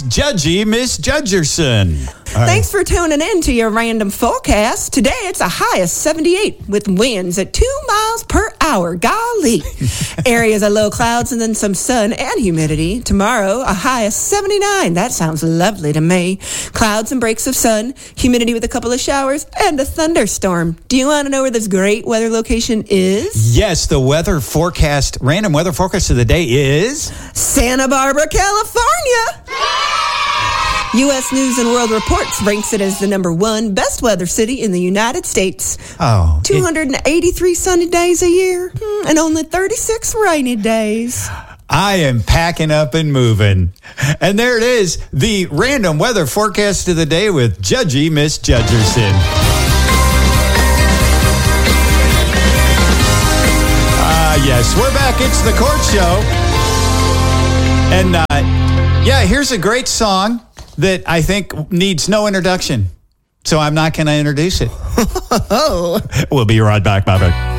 is Judgy Miss Judgerson. Thanks for tuning in to your random forecast. Today it's a high of 78 with winds at 2 miles per hour. Golly. Areas of low clouds and then some sun and humidity. Tomorrow a high of 79. That sounds lovely to me. Clouds and breaks of sun, humidity with a couple of showers, and a thunderstorm. Do you want to know where this great weather location is? Yes, the random weather forecast of the day is Santa Barbara, California. U.S. News and World Reports ranks it as the number 1 best weather city in the United States. 283 sunny days a year and only 36 rainy days. I am packing up and moving. And there it is, the random weather forecast of the day with Judgy Miss Judgerson. Yes, we're back. It's the Court Show. And here's a great song that I think needs no introduction. So I'm not going to introduce it. We'll be right back, Bobby.